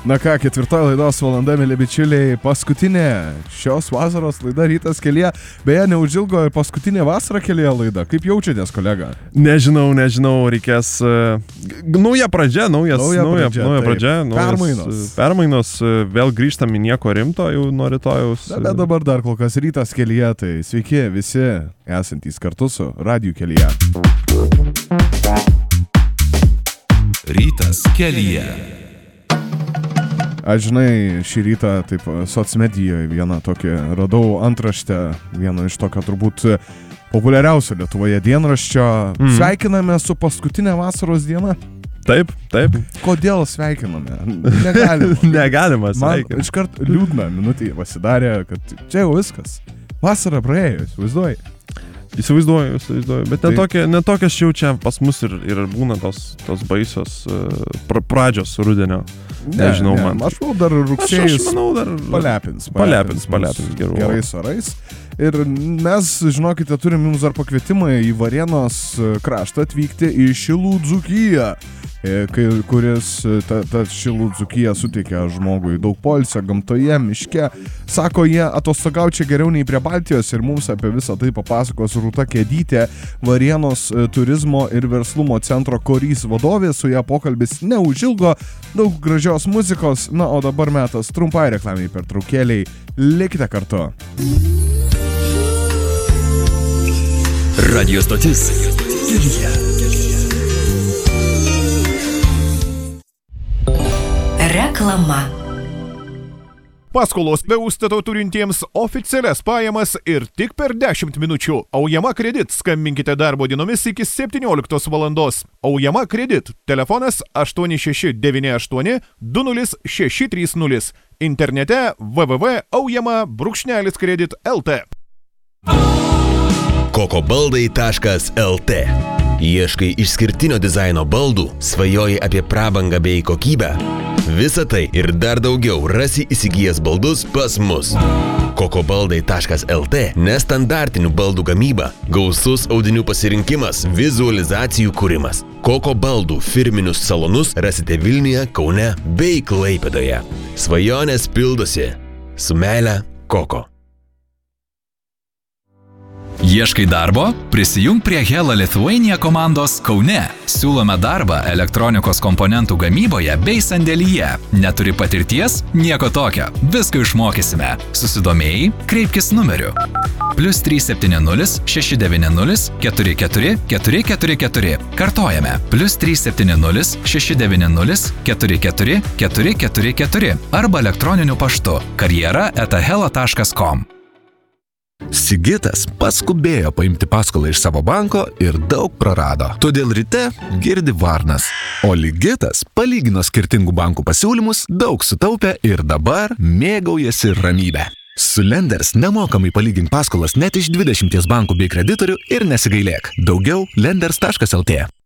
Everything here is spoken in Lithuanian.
Na ką, 4 laidos valanda, mėly bičiuliai, paskutinė šios vasaros laida Rytas kelyje. Beje, neužilgo ir paskutinė vasara kelyje laida. Kaip jaučiatės, kolega? Nežinau, reikės nauja pradžia. Permainos, vėl grįžtam į nieko rimto, jau nuo rytojaus. Bet dabar dar kol kas Rytas kelyje, tai sveiki visi esantys kartu su Radiju kelyje. Rytas kelyje. Aš žinai, šį rytą taip socmedijoje vieną tokį radau antraštę, vieną iš tokio turbūt populiariausio Lietuvoje dienraščio. Sveikiname su paskutinė vasaros diena. Taip. Kodėl sveikiname? Negalima sveikinti. Man iškart liūdna minutė pasidarė, kad čia jau viskas. Vasara praėjo, Įsivaizduoju, bet netokias jau čia pas mus ir būna tos baisios pradžios rudenio. Nežinau, man. Aš manau, dar rugsėjus aš manau, dar palepins gerais orais. Ir mes, žinokite, turim jums dar pakvietimą į Varėnos kraštą atvykti į Šilų Dzūkiją, kuris ta Šilų Dzūkija suteikia žmogui daug poilsio gamtoje, miške. Sako, jie atostogauja čia geriau nei prie Baltijos ir mums apie visą tai papasakos Rūta Kedytė, Varėnos turizmo ir verslumo centro Korys vadovė. Su ją pokalbis neužilgo, daug gražios muzikos. Na, o dabar metas trumpai reklamiai pertraukėliai. Likite kartu. Radio stotis. Reklama. Paskolos be užstato turintiems oficialias pajamas ir tik per 10 minučių. Aujama Kredit. Skambinkite darbo dienomis iki 17 valandos. Aujama Kredit. Telefonas 8698 20630. Internete www.aujama-kredit.lt. kokobaldai.lt. Ieškai išskirtinio dizaino baldų, svajoji apie prabangą bei kokybę. Visa tai ir dar daugiau rasi įsigijęs baldus pas mus. kokobaldai.lt. Nestandartinių baldų gamyba, gausus audinių pasirinkimas, vizualizacijų kūrimas. Koko baldų firminius salonus rasite Vilniuje, Kaune bei Klaipėdoje. Svajonės pildosi. Su meile, Koko. Ieškai darbo? Prisijung prie Hella Lithuania komandos Kaune. Siūlome darbą elektronikos komponentų gamyboje bei sandėlyje. Neturi patirties? Nieko tokio. Viską išmokysime. Susidomėjai? Kreipkis numeriu. +370 690 44 444. Kartojame. +370 690 44 444. Arba elektroniniu paštu karjera@hella.com. Sigitas paskubėjo paimti paskolą iš savo banko ir daug prarado. Todėl ryte girdi varnas. O Ligitas palygino skirtingų bankų pasiūlymus, daug sutaupė ir dabar mėgaujasi ramybę. Su Lenders nemokamai palygink paskolas net iš 20 bankų bei kreditorių ir nesigailėk. Daugiau lenders.lt.